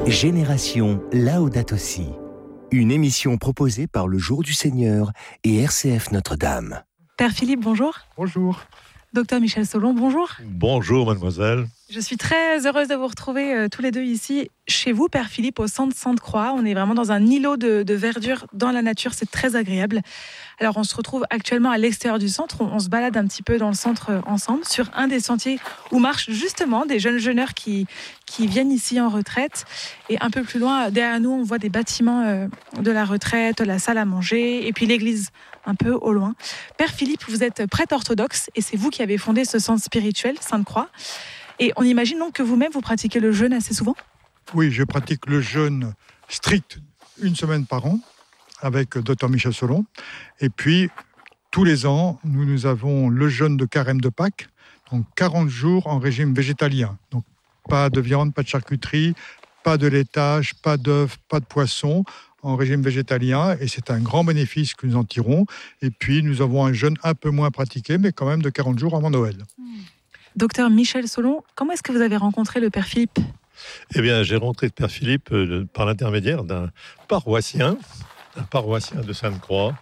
Génération Laudato Si, une émission proposée par le Jour du Seigneur et RCF Notre-Dame. Père Philippe, bonjour. Bonjour. Docteur Michel Solon, bonjour. Bonjour mademoiselle. Je suis très heureuse de vous retrouver tous les deux ici, chez vous, Père Philippe, au centre Sainte-Croix. On est vraiment dans un îlot de verdure dans la nature, c'est très agréable. Alors on se retrouve actuellement à l'extérieur du centre, on se balade un petit peu dans le centre ensemble, sur un des sentiers où marchent justement des jeunes jeûneurs qui viennent ici en retraite. Et un peu plus loin, derrière nous, on voit des bâtiments de la retraite, la salle à manger, et puis l'église un peu au loin. Père Philippe, vous êtes prêtre orthodoxe, et c'est vous qui avez fondé ce centre spirituel, Sainte-Croix. Et on imagine donc que vous-même, vous pratiquez le jeûne assez souvent ? Oui, je pratique le jeûne strict une semaine par an avec Dr Michel Solon. Et puis, tous les ans, nous avons le jeûne de carême de Pâques, donc 40 jours en régime végétalien. Donc, pas de viande, pas de charcuterie, pas de laitage, pas d'œufs, pas de poisson, en régime végétalien. Et c'est un grand bénéfice que nous en tirons. Et puis, nous avons un jeûne un peu moins pratiqué, mais quand même de 40 jours avant Noël. Docteur Michel Solon, comment est-ce que vous avez rencontré le Père Philippe ? Eh bien, j'ai rencontré le Père Philippe par l'intermédiaire d'un paroissien de Sainte-Croix,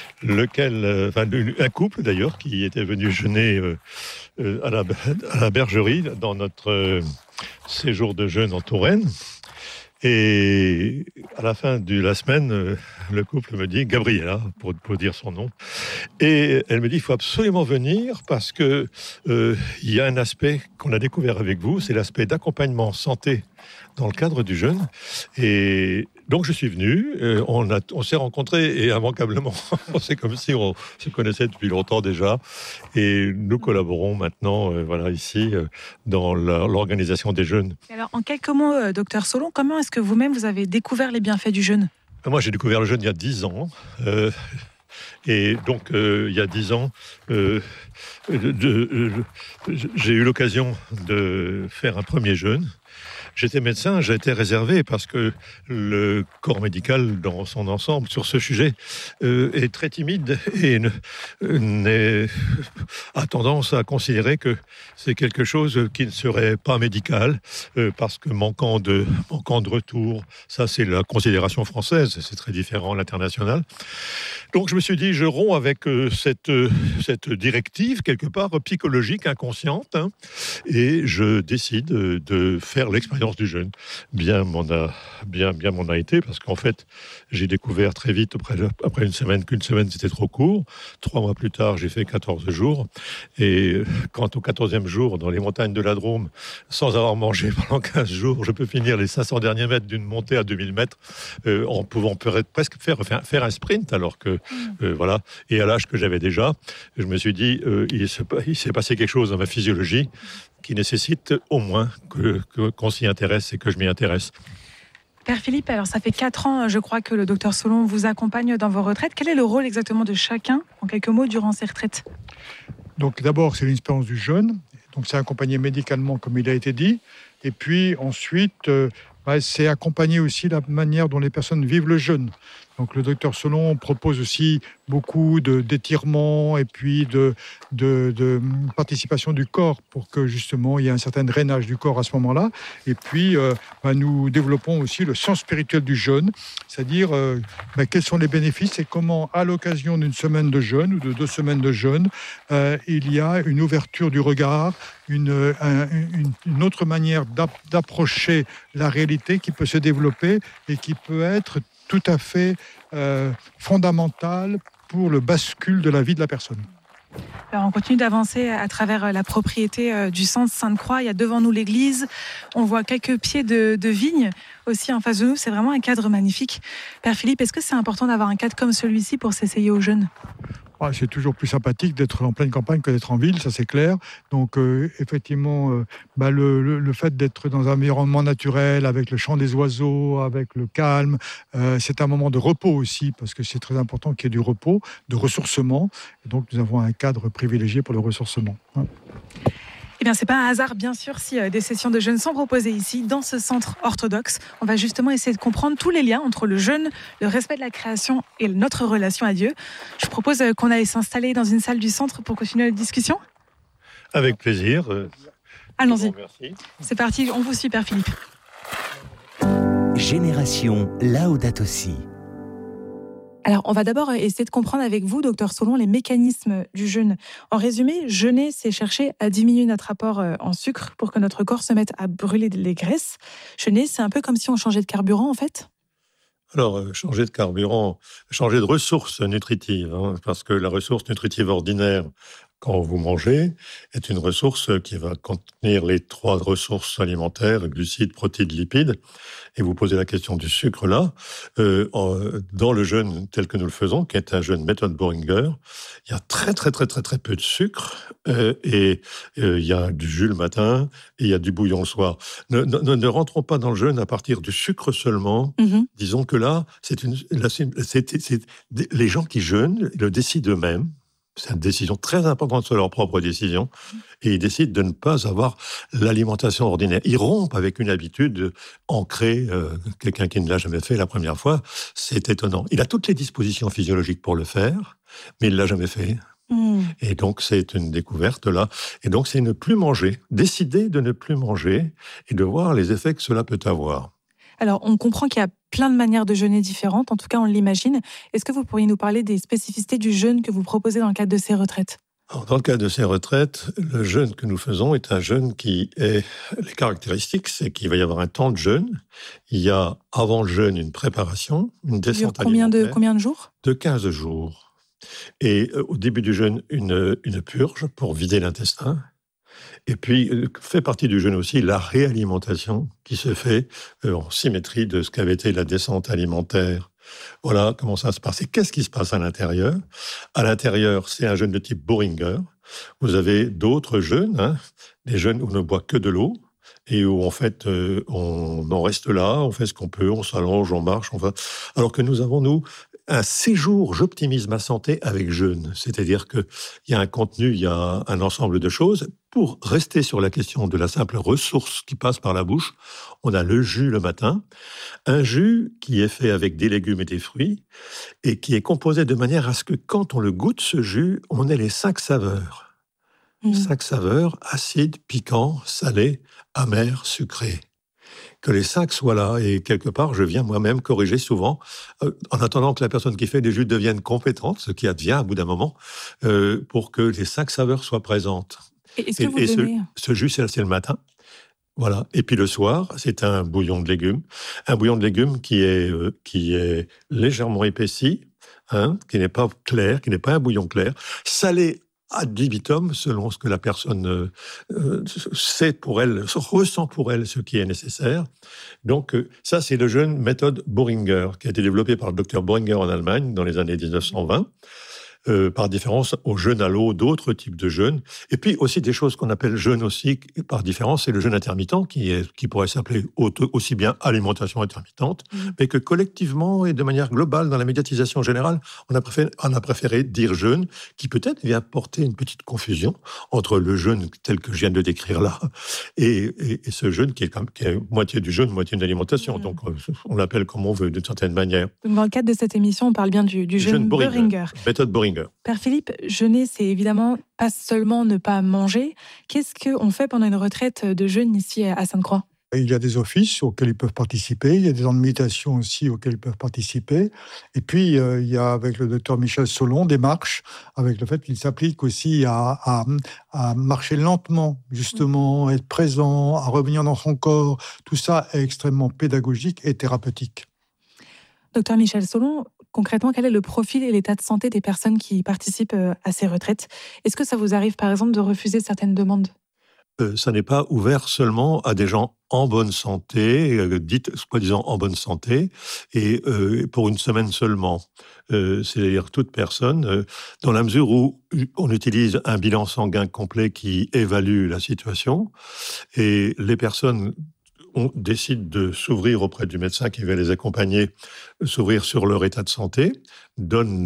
un couple d'ailleurs, qui était venu jeûner à la bergerie dans notre séjour de jeûne en Touraine. Et à la fin de la semaine, le couple me dit, Gabriella, pour dire son nom, et elle me dit, il faut absolument venir parce que il y a un aspect qu'on a découvert avec vous, c'est l'aspect d'accompagnement santé dans le cadre du jeûne. Et donc je suis venu, on s'est rencontrés et immanquablement, c'est comme si on se connaissait depuis longtemps déjà. Et nous collaborons maintenant, ici, dans l'organisation des jeûnes. Alors, en quelques mots, docteur Solon, comment est-ce que vous-même vous avez découvert les bienfaits du jeûne ? Moi, j'ai découvert le jeûne il y a 10 ans. Et donc, il y a 10 ans, j'ai eu l'occasion de faire un premier jeûne. J'étais médecin, j'ai été réservé parce que le corps médical dans son ensemble sur ce sujet est très timide et a tendance à considérer que c'est quelque chose qui ne serait pas médical parce que manquant de retour. Ça, c'est la considération française, c'est très différent à l'international. Donc je me suis dit, je romps avec cette directive quelque part psychologique, inconsciente, et je décide de faire l'expérience du jeûne. Bien m'en a été, parce qu'en fait, j'ai découvert très vite, après une semaine, qu'une semaine c'était trop court. 3 mois plus tard, j'ai fait 14 jours. Et quand au 14e jour, dans les montagnes de la Drôme, sans avoir mangé pendant 15 jours, je peux finir les 500 derniers mètres d'une montée à 2000 mètres en pouvant presque faire un sprint, alors que, voilà. Et à l'âge que j'avais déjà, je me suis dit, il s'est passé quelque chose dans ma physiologie qui nécessite au moins qu'on s'y intéresse et que je m'y intéresse. Père Philippe, alors ça fait 4 ans, je crois, que le docteur Solon vous accompagne dans vos retraites. Quel est le rôle exactement de chacun, en quelques mots, durant ces retraites ? Donc d'abord, c'est l'expérience du jeûne. Donc c'est accompagné médicalement, comme il a été dit. Et puis ensuite, c'est accompagner aussi la manière dont les personnes vivent le jeûne. Donc le docteur Solon propose aussi beaucoup d'étirements et puis de participation du corps pour que justement il y ait un certain drainage du corps à ce moment-là. Et puis nous développons aussi le sens spirituel du jeûne, c'est-à-dire quels sont les bénéfices et comment à l'occasion d'une semaine de jeûne ou de 2 semaines de jeûne, il y a une ouverture du regard, une autre manière d'approcher la réalité qui peut se développer et qui peut être tout à fait fondamentale pour le bascule de la vie de la personne. Alors on continue d'avancer à travers la propriété du centre Sainte-Croix. Il y a devant nous l'église, on voit quelques pieds de vigne aussi en face de nous. C'est vraiment un cadre magnifique. Père Philippe, est-ce que c'est important d'avoir un cadre comme celui-ci pour s'essayer aux jeunes ? C'est toujours plus sympathique d'être en pleine campagne que d'être en ville, ça c'est clair. Donc effectivement, le fait d'être dans un environnement naturel, avec le chant des oiseaux, avec le calme, c'est un moment de repos aussi, parce que c'est très important qu'il y ait du repos, de ressourcement. Et donc nous avons un cadre privilégié pour le ressourcement. Eh bien, c'est pas un hasard, bien sûr, si des sessions de jeûne sont proposées ici, dans ce centre orthodoxe. On va justement essayer de comprendre tous les liens entre le jeûne, le respect de la création et notre relation à Dieu. Je propose qu'on aille s'installer dans une salle du centre pour continuer la discussion. Avec plaisir. Allons-y. C'est parti, on vous suit, Père Philippe. Génération Laudato Si. Alors, on va d'abord essayer de comprendre avec vous, docteur Solon, les mécanismes du jeûne. En résumé, jeûner, c'est chercher à diminuer notre apport en sucre pour que notre corps se mette à brûler les graisses. Jeûner, c'est un peu comme si on changeait de carburant, en fait. Alors, changer de carburant, changer de ressource nutritive, parce que la ressource nutritive ordinaire, quand vous mangez, est une ressource qui va contenir les 3 ressources alimentaires, glucides, protéines, lipides. Et vous posez la question du sucre là. Dans le jeûne tel que nous le faisons, qui est un jeûne méthode Boehringer, il y a très peu de sucre. Il y a du jus le matin et il y a du bouillon le soir. Ne rentrons pas dans le jeûne à partir du sucre seulement. Disons que là, les gens qui jeûnent le décident eux-mêmes. C'est une décision très importante sur leur propre décision. Et ils décident de ne pas avoir l'alimentation ordinaire. Ils rompent avec une habitude ancrée. Quelqu'un qui ne l'a jamais fait la première fois, c'est étonnant. Il a toutes les dispositions physiologiques pour le faire, mais il ne l'a jamais fait. Et donc, c'est une découverte là. Et donc, c'est ne plus manger. Décider de ne plus manger et de voir les effets que cela peut avoir. Alors, on comprend qu'il y a plein de manières de jeûner différentes, en tout cas on l'imagine. Est-ce que vous pourriez nous parler des spécificités du jeûne que vous proposez dans le cadre de ces retraites ? Alors, dans le cadre de ces retraites, le jeûne que nous faisons est un jeûne qui est... Les caractéristiques, c'est qu'il va y avoir un temps de jeûne. Il y a, avant le jeûne, une préparation, une descente alimentaire. Combien de jours ? De 15 jours. Et au début du jeûne, une purge pour vider l'intestin. Et puis, fait partie du jeûne aussi la réalimentation qui se fait en symétrie de ce qu'avait été la descente alimentaire. Voilà comment ça se passe. Et qu'est-ce qui se passe à l'intérieur ? À l'intérieur, c'est un jeûne de type Boehringer. Vous avez d'autres jeûnes, des jeûnes où on ne boit que de l'eau et où en fait on en reste là, on fait ce qu'on peut, on s'allonge, on marche, on va. Alors que nous avons, nous, un séjour J'optimise ma santé avec jeûne. C'est-à-dire qu'il y a un contenu, il y a un ensemble de choses. Pour rester sur la question de la simple ressource qui passe par la bouche, on a le jus le matin. Un jus qui est fait avec des légumes et des fruits et qui est composé de manière à ce que quand on le goûte, ce jus, on ait les 5 saveurs. 5 saveurs, acide, piquant, salé, amer, sucré. Que les 5 soient là. Et quelque part, je viens moi-même corriger souvent, en attendant que la personne qui fait des jus devienne compétente, ce qui advient à bout d'un moment, pour que les 5 saveurs soient présentes. Et est-ce que vous donnez... ce jus, c'est le matin. Voilà. Et puis le soir, c'est un bouillon de légumes. Un bouillon de légumes qui est légèrement épaissi, qui n'est pas clair, qui n'est pas un bouillon clair, salé ad libitum, selon ce que la personne sait pour elle, ressent pour elle ce qui est nécessaire. Donc ça, c'est le jeûne méthode Boehringer, qui a été développé par le docteur Boehringer en Allemagne dans les années 1920. Par différence au jeûne à l'eau, d'autres types de jeûnes. Et puis aussi des choses qu'on appelle jeûne aussi, par différence, c'est le jeûne intermittent, qui pourrait s'appeler aussi bien alimentation intermittente, mais que collectivement et de manière globale, dans la médiatisation générale, on a préféré dire jeûne, qui peut-être vient porter une petite confusion entre le jeûne tel que je viens de décrire là, et ce jeûne qui est moitié du jeûne, moitié de l'alimentation. Donc on l'appelle comme on veut, d'une certaine manière. Donc, dans le cadre de cette émission, on parle bien du jeûne Boehringer. Méthode Boehringer. Père Philippe, jeûner, c'est évidemment pas seulement ne pas manger. Qu'est-ce qu'on fait pendant une retraite de jeûne ici à Sainte-Croix ? Il y a des offices auxquels ils peuvent participer, il y a des temps de méditation aussi auxquels ils peuvent participer. Et puis, il y a avec le docteur Michel Solon des marches, avec le fait qu'il s'applique aussi à marcher lentement, justement, à être présent, à revenir dans son corps. Tout ça est extrêmement pédagogique et thérapeutique. Docteur Michel Solon, concrètement, quel est le profil et l'état de santé des personnes qui participent à ces retraites ? Est-ce que ça vous arrive, par exemple, de refuser certaines demandes ? Ça n'est pas ouvert seulement à des gens en bonne santé, dites soi-disant en bonne santé, et pour une semaine seulement. C'est-à-dire toute personne, dans la mesure où on utilise un bilan sanguin complet qui évalue la situation, et les personnes décident de s'ouvrir auprès du médecin qui va les accompagner, s'ouvrir sur leur état de santé, donnent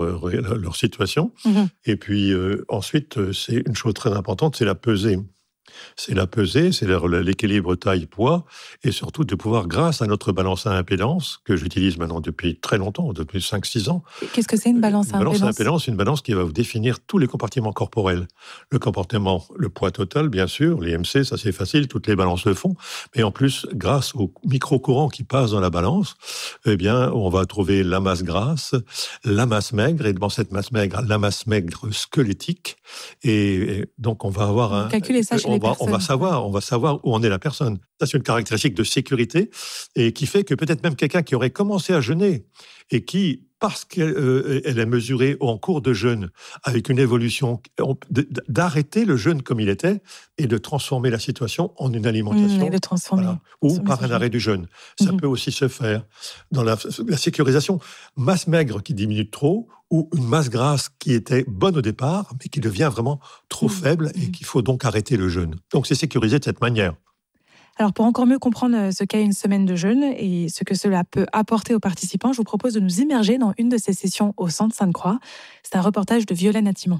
leur situation. Et puis ensuite, c'est une chose très importante, c'est la pesée. C'est la pesée, c'est l'équilibre taille-poids, et surtout de pouvoir, grâce à notre balance à impédance, que j'utilise maintenant depuis très longtemps, depuis 5-6 ans. Qu'est-ce que c'est une balance à impédance ? Une balance à impédance, une balance qui va vous définir tous les compartiments corporels. Le comportement, le poids total, bien sûr, l'IMC, ça c'est facile, toutes les balances le font, mais en plus, grâce au micro-courant qui passe dans la balance, eh bien, on va trouver la masse grasse, la masse maigre, et dans cette masse maigre, la masse maigre squelettique, et donc on va avoir calculer ça chez les personnes. On va savoir où en est la personne. Ça, c'est une caractéristique de sécurité et qui fait que peut-être même quelqu'un qui aurait commencé à jeûner et qui, parce qu'elle est mesurée en cours de jeûne avec une évolution, d'arrêter le jeûne comme il était et de transformer la situation en une alimentation. De transformer. Voilà, ou par un arrêt du jeûne. Ça peut aussi se faire dans la sécurisation. Masse maigre qui diminue trop ou une masse grasse qui était bonne au départ, mais qui devient vraiment trop faible et qu'il faut donc arrêter le jeûne. Donc c'est sécurisé de cette manière. Alors, pour encore mieux comprendre ce qu'est une semaine de jeûne et ce que cela peut apporter aux participants, je vous propose de nous immerger dans une de ces sessions au Centre Sainte-Croix. C'est un reportage de Violaine Attimon.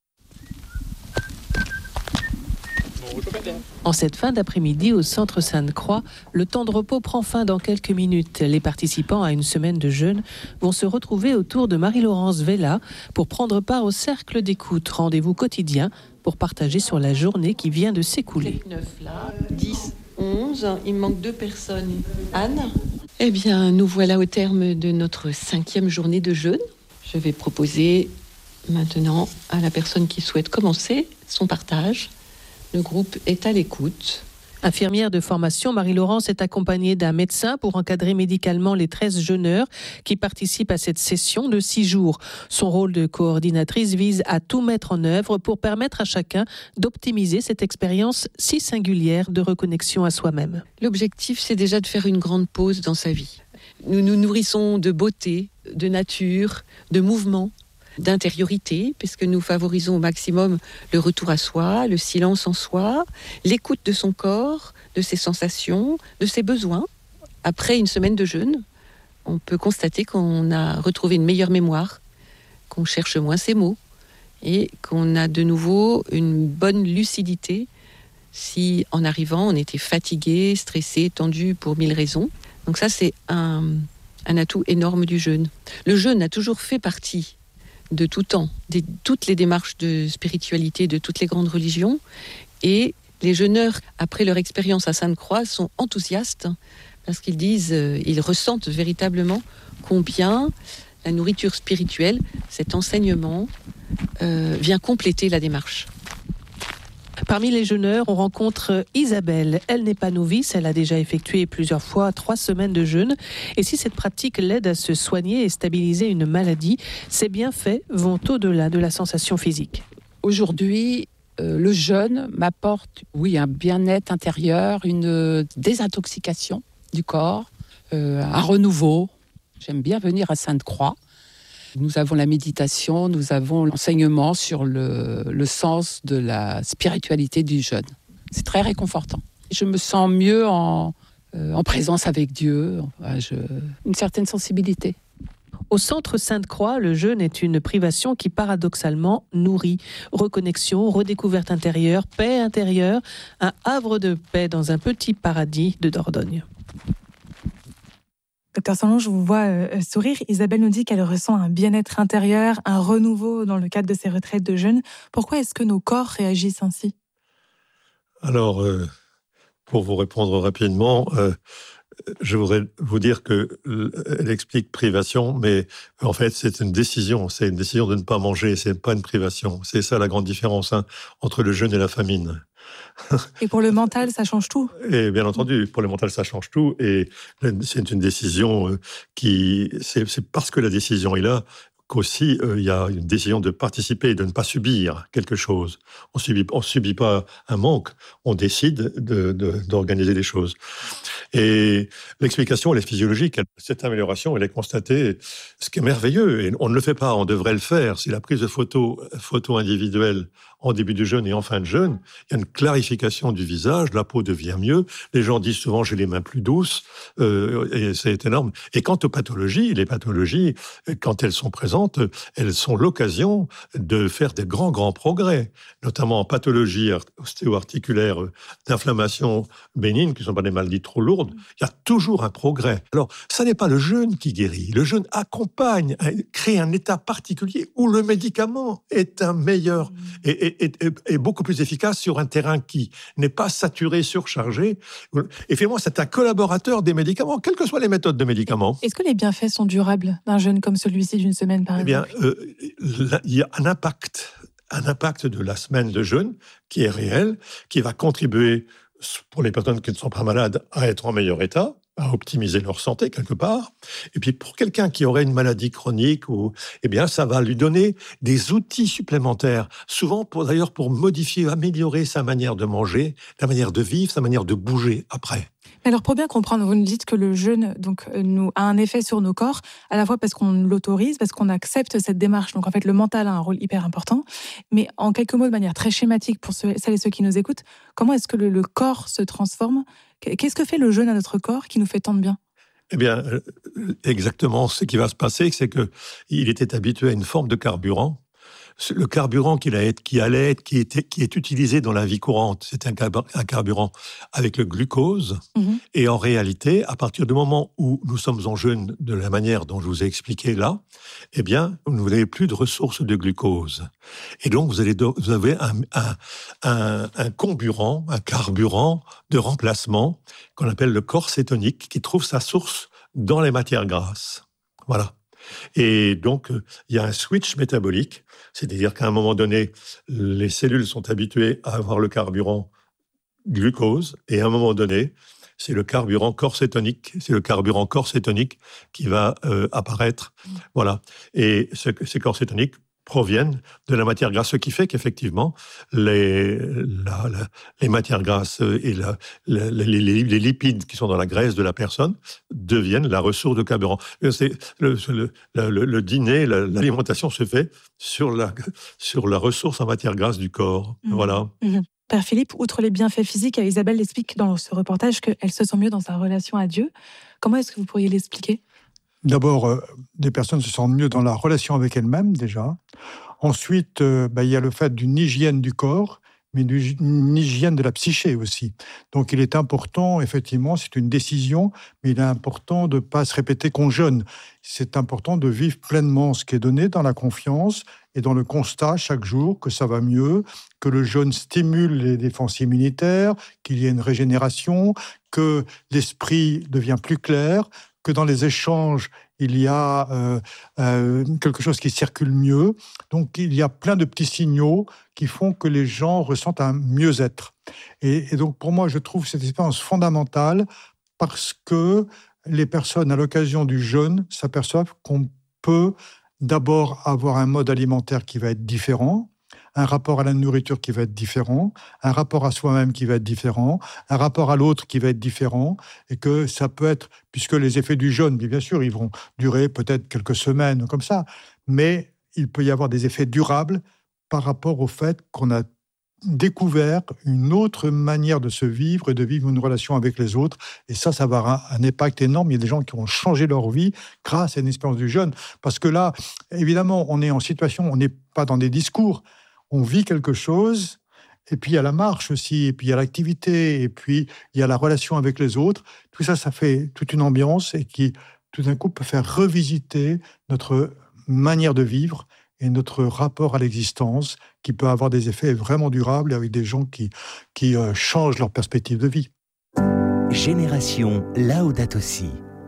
En cette fin d'après-midi au Centre Sainte-Croix, le temps de repos prend fin dans quelques minutes. Les participants à une semaine de jeûne vont se retrouver autour de Marie-Laurence Vella pour prendre part au cercle d'écoute, rendez-vous quotidien pour partager sur la journée qui vient de s'écouler. 9 là, 10, 11, il manque 2 personnes. Anne ? Eh bien, nous voilà au terme de notre 5e journée de jeûne. Je vais proposer maintenant à la personne qui souhaite commencer son partage. Le groupe est à l'écoute. Infirmière de formation, Marie-Laurence est accompagnée d'un médecin pour encadrer médicalement les 13 jeûneurs qui participent à cette session de 6 jours. Son rôle de coordinatrice vise à tout mettre en œuvre pour permettre à chacun d'optimiser cette expérience si singulière de reconnexion à soi-même. L'objectif, c'est déjà de faire une grande pause dans sa vie. Nous nous nourrissons de beauté, de nature, de mouvement, d'intériorité, puisque nous favorisons au maximum le retour à soi, le silence en soi, l'écoute de son corps, de ses sensations, de ses besoins. Après une semaine de jeûne, on peut constater qu'on a retrouvé une meilleure mémoire, qu'on cherche moins ses mots et qu'on a de nouveau une bonne lucidité si, en arrivant, on était fatigué, stressé, tendu pour 1000 raisons. Donc ça, c'est un atout énorme du jeûne. Le jeûne a toujours fait partie de tout temps, toutes les démarches de spiritualité de toutes les grandes religions. Et les jeûneurs, après leur expérience à Sainte-Croix, sont enthousiastes parce qu'ils disent, ils ressentent véritablement combien la nourriture spirituelle, cet enseignement, vient compléter la démarche. Parmi les jeûneurs, on rencontre Isabelle. Elle n'est pas novice, elle a déjà effectué plusieurs fois 3 semaines de jeûne. Et si cette pratique l'aide à se soigner et stabiliser une maladie, ses bienfaits vont au-delà de la sensation physique. Aujourd'hui, le jeûne m'apporte, un bien-être intérieur, une désintoxication du corps, un renouveau. J'aime bien venir à Sainte-Croix. Nous avons la méditation, nous avons l'enseignement sur le sens de la spiritualité du jeûne. C'est très réconfortant. Je me sens mieux en présence avec Dieu, une certaine sensibilité. Au Centre Sainte-Croix, le jeûne est une privation qui paradoxalement nourrit. Reconnexion, redécouverte intérieure, paix intérieure, un havre de paix dans un petit paradis de Dordogne. Docteur Sanlon, je vous vois sourire. Isabelle nous dit qu'elle ressent un bien-être intérieur, un renouveau dans le cadre de ces retraites de jeûne. Pourquoi est-ce que nos corps réagissent ainsi ? Alors, pour vous répondre rapidement, je voudrais vous dire qu'elle explique privation, mais en fait, c'est une décision de ne pas manger, c'est pas une privation. C'est ça la grande différence entre le jeûne et la famine. Et pour le mental, ça change tout ? Et bien entendu, pour le mental, ça change tout. Et c'est une décision c'est parce que la décision est là qu'aussi il y a une décision de participer, de ne pas subir quelque chose. On subit pas un manque, on décide d'organiser les choses. Et l'explication, elle est physiologique. Cette amélioration, elle est constatée. Ce qui est merveilleux, et on ne le fait pas, on devrait le faire, c'est la prise de photos individuelles en début de jeûne et en fin de jeûne, il y a une clarification du visage, la peau devient mieux, les gens disent souvent j'ai les mains plus douces, et c'est énorme. Et quant aux pathologies, les pathologies, quand elles sont présentes, elles sont l'occasion de faire des grands progrès, notamment en pathologie ostéo-articulaire, d'inflammation bénigne, qui ne sont pas des maladies trop lourdes. Il y a toujours un progrès. Alors, ça n'est pas le jeûne qui guérit. Le jeûne accompagne, crée un état particulier où le médicament est un meilleur et beaucoup plus efficace sur un terrain qui n'est pas saturé, surchargé. Et finalement, c'est un collaborateur des médicaments, quelles que soient les méthodes de médicaments. Est-ce que les bienfaits sont durables d'un jeûne comme celui-ci d'une semaine, par exemple ? Eh bien, il y a un impact de la semaine de jeûne qui est réel, qui va contribuer, pour les personnes qui ne sont pas malades, à être en meilleur état, à optimiser leur santé quelque part. Et puis pour quelqu'un qui aurait une maladie chronique, eh bien ça va lui donner des outils supplémentaires, souvent d'ailleurs pour modifier, améliorer sa manière de manger, sa manière de vivre, sa manière de bouger après. Alors pour bien comprendre, vous nous dites que le jeûne a un effet sur nos corps, à la fois parce qu'on l'autorise, parce qu'on accepte cette démarche. Donc en fait, le mental a un rôle hyper important. Mais en quelques mots, de manière très schématique pour celles et ceux qui nous écoutent, comment est-ce que le corps se transforme ? Qu'est-ce que fait le jeûne à notre corps qui nous fait tant de bien ? Eh bien, exactement ce qui va se passer, c'est qu'il était habitué à une forme de carburant. Le carburant qui est utilisé dans la vie courante, c'est un carburant avec le glucose. Et en réalité, à partir du moment où nous sommes en jeûne de la manière dont je vous ai expliqué là, eh bien, vous n'avez plus de ressources de glucose. Et donc, vous avez un carburant de remplacement qu'on appelle le corps cétonique, qui trouve sa source dans les matières grasses. Voilà. Et donc, il y a un switch métabolique, c'est-à-dire qu'à un moment donné, les cellules sont habituées à avoir le carburant glucose, et à un moment donné, c'est le carburant corps cétonique qui va apparaître. Voilà. Et ces corps cétoniques proviennent de la matière grasse, ce qui fait qu'effectivement, les matières grasses et les lipides qui sont dans la graisse de la personne deviennent la ressource de carburant. C'est le dîner, l'alimentation se fait sur la ressource en matière grasse du corps. Voilà. Père Philippe, outre les bienfaits physiques, Isabelle explique dans ce reportage qu'elle se sent mieux dans sa relation à Dieu. Comment est-ce que vous pourriez l'expliquer ? D'abord, des personnes se sentent mieux dans la relation avec elles-mêmes, déjà. Ensuite, il y a le fait d'une hygiène du corps, mais d'une hygiène de la psyché aussi. Donc, il est important, effectivement, c'est une décision, mais il est important de ne pas se répéter qu'on jeûne. C'est important de vivre pleinement ce qui est donné dans la confiance et dans le constat chaque jour que ça va mieux, que le jeûne stimule les défenses immunitaires, qu'il y ait une régénération, que l'esprit devient plus clair, que dans les échanges, il y a quelque chose qui circule mieux. Donc, il y a plein de petits signaux qui font que les gens ressentent un mieux-être. Et donc, pour moi, je trouve cette expérience fondamentale parce que les personnes, à l'occasion du jeûne, s'aperçoivent qu'on peut d'abord avoir un mode alimentaire qui va être différent, un rapport à la nourriture qui va être différent, un rapport à soi-même qui va être différent, un rapport à l'autre qui va être différent, et que ça peut être, puisque les effets du jeûne, bien sûr, ils vont durer peut-être quelques semaines comme ça, mais il peut y avoir des effets durables par rapport au fait qu'on a découvert une autre manière de se vivre et de vivre une relation avec les autres. Et ça va avoir un impact énorme. Il y a des gens qui ont changé leur vie grâce à une expérience du jeûne. Parce que là, évidemment, on est en situation, on n'est pas dans des discours, on vit quelque chose, et puis il y a la marche aussi, et puis il y a l'activité, et puis il y a la relation avec les autres. Tout ça, ça fait toute une ambiance et qui, tout d'un coup, peut faire revisiter notre manière de vivre et notre rapport à l'existence, qui peut avoir des effets vraiment durables avec des gens qui changent leur perspective de vie. Génération Laudato Si.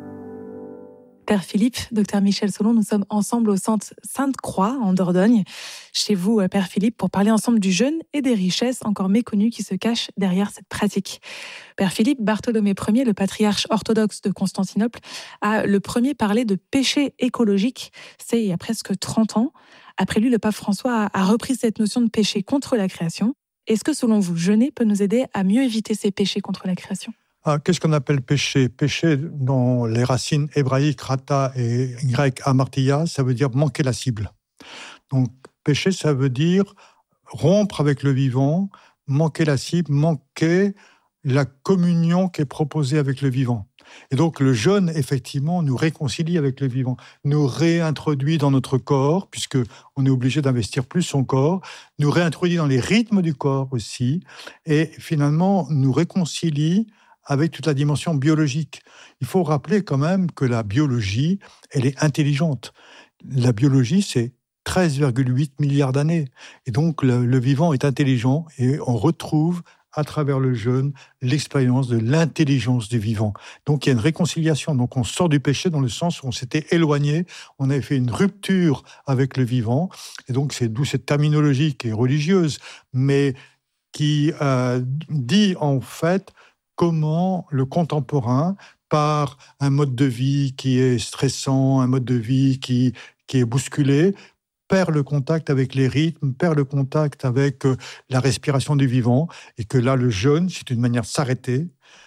Père Philippe, docteur Michel Solon, nous sommes ensemble au centre Sainte-Croix, en Dordogne, chez vous, Père Philippe, pour parler ensemble du jeûne et des richesses encore méconnues qui se cachent derrière cette pratique. Père Philippe, Bartholomé Ier, le patriarche orthodoxe de Constantinople, a le premier parlé de péché écologique. C'est il y a presque 30 ans. Après lui, le pape François a repris cette notion de péché contre la création. Est-ce que, selon vous, jeûner peut nous aider à mieux éviter ces péchés contre la création ? Qu'est-ce qu'on appelle péché ? Péché, dans les racines hébraïques, rata, et grec, amartia, ça veut dire manquer la cible. Donc, péché, ça veut dire rompre avec le vivant, manquer la cible, manquer la communion qui est proposée avec le vivant. Et donc le jeûne, effectivement, nous réconcilie avec le vivant, nous réintroduit dans notre corps, puisqu'on est obligé d'investir plus son corps, nous réintroduit dans les rythmes du corps aussi, et finalement nous réconcilie avec toute la dimension biologique. Il faut rappeler quand même que la biologie, elle est intelligente. La biologie, c'est 13,8 milliards d'années. Et donc le vivant est intelligent, et on retrouve à travers le jeûne, l'expérience de l'intelligence du vivant. Donc il y a une réconciliation, donc on sort du péché dans le sens où on s'était éloigné, on avait fait une rupture avec le vivant, et donc c'est d'où cette terminologie qui est religieuse, mais qui dit en fait comment le contemporain, par un mode de vie qui est stressant, un mode de vie qui est bousculé, perd le contact avec les rythmes, perd le contact avec la respiration du vivant, et que là, le jeûne, c'est une manière de s'arrêter,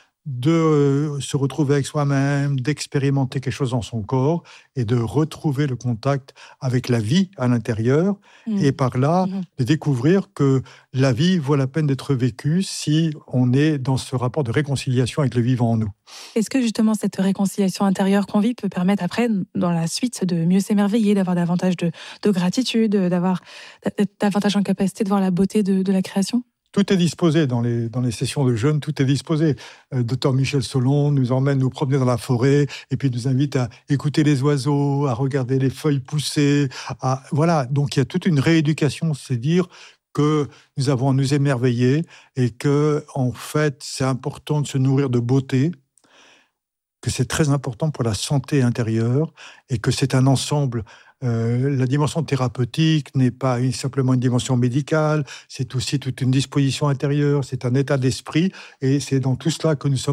de se retrouver avec soi-même, d'expérimenter quelque chose dans son corps, et de retrouver le contact avec la vie à l'intérieur, et par là, de découvrir que la vie vaut la peine d'être vécue si on est dans ce rapport de réconciliation avec le vivant en nous. Est-ce que justement cette réconciliation intérieure qu'on vit peut permettre après, dans la suite, de mieux s'émerveiller, d'avoir davantage de gratitude, d'avoir davantage en capacité de voir la beauté de la création ? Tout est disposé dans les sessions de jeûne, tout est disposé. Dr Michel Solon nous emmène nous promener dans la forêt et puis nous invite à écouter les oiseaux, à regarder les feuilles pousser. Voilà, donc il y a toute une rééducation, c'est dire que nous avons à nous émerveiller et que, en fait, c'est important de se nourrir de beauté, que c'est très important pour la santé intérieure et que c'est un ensemble. La dimension thérapeutique n'est pas simplement une dimension médicale, c'est aussi toute une disposition intérieure, c'est un état d'esprit, et c'est dans tout cela que nous sommes